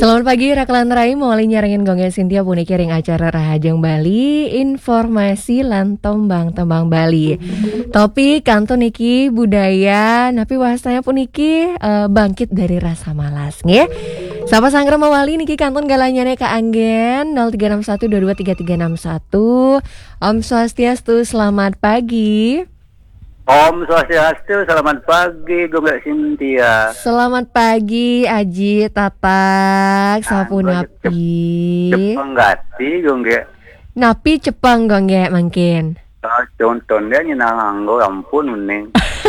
Selamat pagi Raklan Rai, mulai nyarengin gongnya Sintia Puni kiring acara Rahajang Bali, informasi lan tembang Bali. Topik kanto niki budaya, napi wastanya puniki bangkit dari rasa malas, nge. Sapa sanggra mawali niki kanton galanyane ka Anggen 0361223361. Om Swastiastu, selamat pagi. Om Swastiastu, selamat pagi Gongga Sintia. Selamat pagi Aji Tatak, sapu napi. Cepeng gati Gongga. Napi cepeng Gongga mungkin. Contohnya nyenang anggo ampun meneng.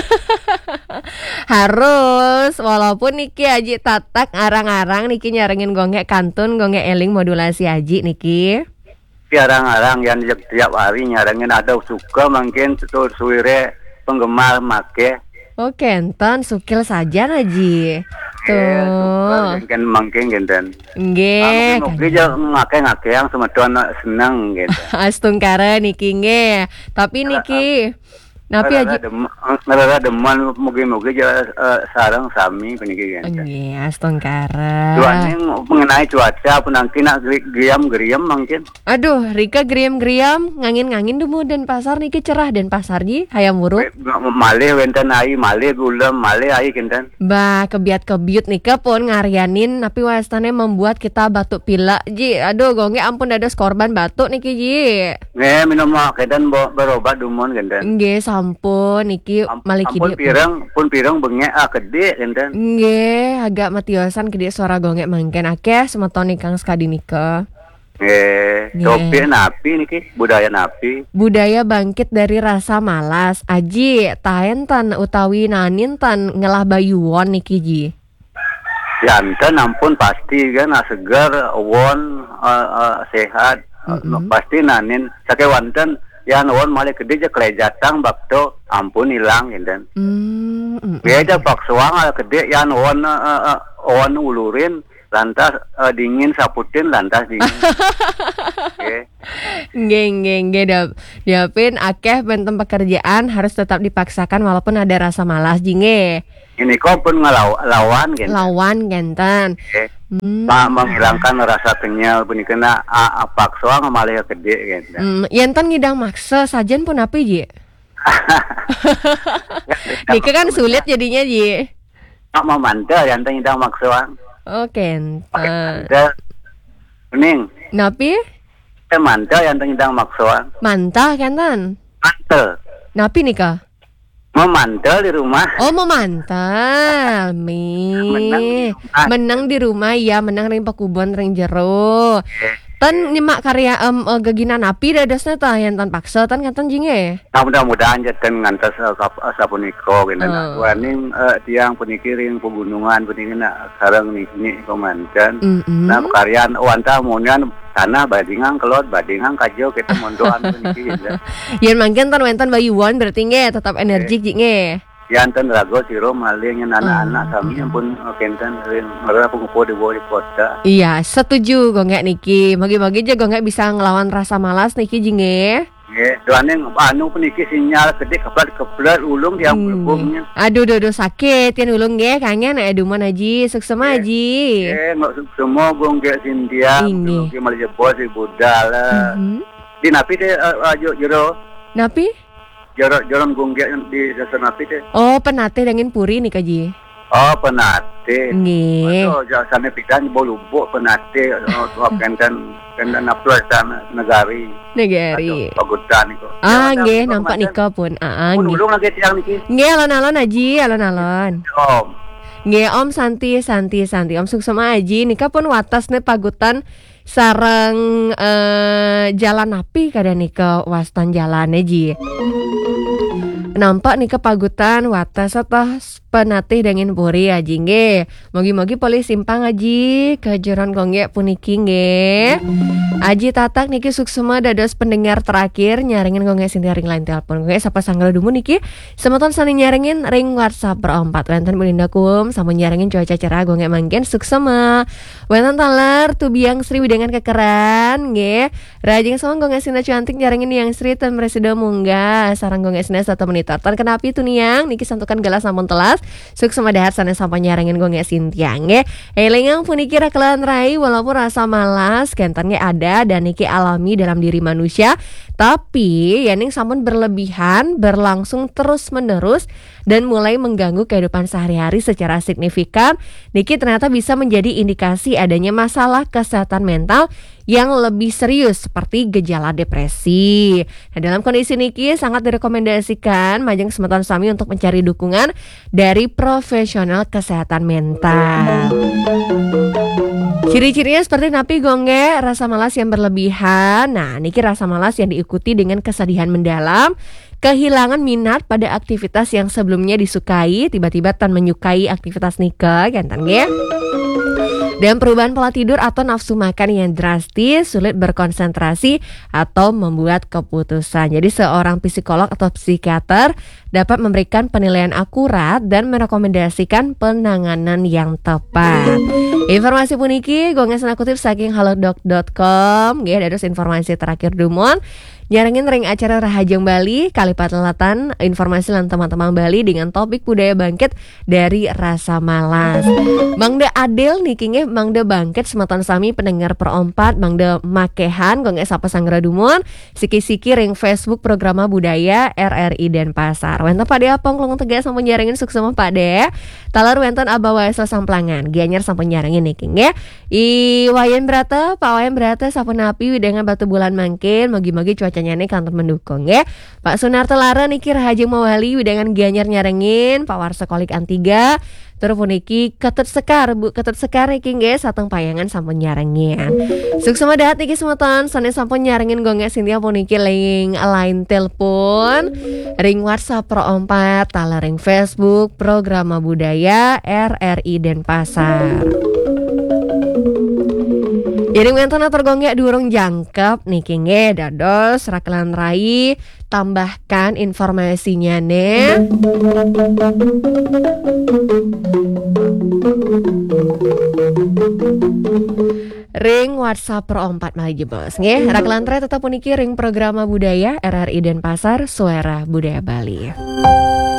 Harus, walaupun niki Aji Tatak arang-arang niki nyarengin Gongga kantun Gongga eling modulasi Aji niki. Arang-arang yang tiap hari nyarengin ada suka mungkin tutur suwire penggemar make. Oke, enten sukil saja Aji. Tuh. Kan mungkin genten. Nggih. Mungkin aja ngake yang semedon seneng gitu. Astungkara niki nggih. Tapi niki napi Aji ngerara demen mugi-mugi aja sareng sami peniki genten. nggih, astungkara. Duane mengenai cuaca penangki nak geriam mungkin. Aduh, Rika geriam-geriam ngangin-ngangin demu dan pasar niki cerah dan pasar ji hayam wuruk. Malih wenten ai, malih gulem, malih ai genten. Bah, kebiat-kebiut nika pun ngarianin tapi wastane membuat kita batuk pilek ji. Aduh, gongge ampun dados korban batuk niki ji. Minum kedan berobat dumon genten. Nggih, sampun niki maliki dia. Pun pirang bengek gede genten. Nggih, agak matiosan gede suara gongge mangken akeh semeton nikang skadi nika. Topik napi niki, budaya napi. Budaya bangkit dari rasa malas. Aji, tahen tan utawi nanin tan ngelah bayuwon niki ji. Yanten ampun pasti kan segar, won sehat. Pasti nanin sakewanten yan won malih gede je kelejatang bakto ampun hilang genten. Beda baksoang gede yan won ulurin lantas dingin saputin lantas dingin. Nggih, diapin akeh benten pekerjaan harus tetap dipaksakan walaupun ada rasa malas jinge. Ini kok pun lawan genten. Lawan genten. Menghilangkan rasa kenyal punikena paksoang malih gede genten. Yen ngidang maksa sajen pun api ji. Nika kan sulit jadinya ji. Mau mantel yang ngidang maksoang. Oke, Kuning. Napi? Mantel yang ngidang maksoang. Mantah kenten. Mantel. Napi nika? Memantel di rumah. Oh, memantel. Menang di rumah ya, menang ring pakubon ring jero. Tan nyimak karya gegina napi dadasna tah yang tan paksa tan kanten jinge. Mudah-mudahan jaten ngantos sapuniko gini. Waning tiang puniki ring pegunungan puniki nak sareng niki komandan. Nah karyaan wantamunian tanah badingang kelot badingang kajo kita mondoan puniki gitu. Yen mangken tan wenten bayuwan berarti nge tetap energik jinge. Yanten rago siro malingnya anak-anak kami pun kenten mereka pengumpul di kota. Iya, setuju gonggak niki. Bagi-bagi aja gonggak bisa ngelawan rasa malas niki jinge. Doane anu peniki sinyal gede keblat ulung tiang bulbungnya. Aduh sakit tian ulung ge kangen eduman Aji, suksema Aji. Semua gonggak Sintia, gonggak malah bos di budal. Di napi teh jero. Napi? Jalan gonggak di dasar napi teh. Oh, penate dangin puri nih Kaji. Oh, penate. Nggih. Oh, jasane pidan bolubuk penate kan naplas dan negari. Pagutan iku. Nggih, nampak nika pun. Nggih. Ulung lagi tiang niki. Nggih, alon-alon Aji, alon-alon. Om. Nggih, Om Santi. Om suksema Aji nika pun watas ne pagutan sareng jalan api kada nika wastan jalan Ji. Nampak nika pagutan watas atau penatih dangin puri Aji nge. Mogi-mogi polis simpang Aji kejuran gongge puniki nge. Aji Tatak niki suksema dados pendengar terakhir nyaringin gongge Sintia ring line telepon gue sapa sanggala dumu niki semeton sani nyaringin ring WhatsApp berempat wenten belinda kum sama nyaringin cuaca cerah gongge mangken suksema wenten taler tubiang Sri widangan kekeran nge rajing sama gongge Sintia cantik nyaringin yang Sri tan presida munggah sarang gongge Sintia 1 menit Tartan kenapi tuh niang niki santukan gelas namun telas suk semedahar sanes sampai nyarengin gonge Sintia nge elengang puniki rakelan rai walaupun rasa malas kentannya ada dan niki alami dalam diri manusia tapi yaning sampun berlebihan berlangsung terus menerus dan mulai mengganggu kehidupan sehari-hari secara signifikan niki ternyata bisa menjadi indikasi adanya masalah kesehatan mental yang lebih serius seperti gejala depresi. Nah, dalam kondisi niki sangat direkomendasikan majeng semeton sami untuk mencari dukungan dari profesional kesehatan mental. Ciri-cirinya seperti napi gongge, rasa malas yang berlebihan. Nah, niki rasa malas yang diikuti dengan kesedihan mendalam, kehilangan minat pada aktivitas yang sebelumnya disukai, tiba-tiba tan menyukai aktivitas nika, gantan ya. Dan perubahan pola tidur atau nafsu makan yang drastis, sulit berkonsentrasi atau membuat keputusan. Jadi seorang psikolog atau psikiater dapat memberikan penilaian akurat dan merekomendasikan penanganan yang tepat. Informasi puniki gonge sana kutip saking halodoc.com. Nggih dados informasi terakhir dumon. Nyarengin ring acara Rahajeng Bali, Kalipat Selatan, informasi lan teman-teman Bali dengan topik budaya bangkit dari rasa malas. Mangda Adel nikinge mangda bangkit semeton sami pendengar perompat, mangda makehan gonge sapa sangra dumon, siki-siki ring Facebook Programa Budaya RRI Denpasar. Wenten Pak De apong kelong tegas sampun nyarengin suksema Pak De. Talar wenten abawa esa samplangan, gianyar sampun nyarengin nikinge. I Wayan Brata, Pak Wayan Brata sampun napi widangan batu bulan mangkin, magi-magi cuacanya nih kantor mendukung ya. Pak Sunarto Lara niki Rahajeng Mawali widangan gianyar nyarengin, Pak Warsekolik Antiga. Terus puniki Ketut Sekar, Bu Ketut Sekar niki nggih sateng payangan sampun nyarengin. Suksema dahat niki semeton sane sampun nyarengin gonge Sintia puniki ling line telepon, ring WhatsApp Pro 4, tala ring Facebook Programa Budaya RRI Denpasar. Jadi wenten atur gonge durung jangkep niki nge dados rakelan rai tambahkan informasinya nih. Ring WhatsApp Pro 4 malih bos nggih. Rakelan rai tetap puniki ring Programa Budaya RRI Denpasar Suara Budaya Bali.